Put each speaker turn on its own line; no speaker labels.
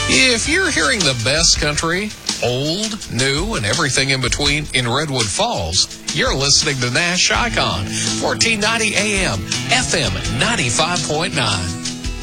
If you're hearing the best country, old, new, and everything in between in Redwood Falls, you're listening to Nash Icon, 1490 AM, FM 95.9.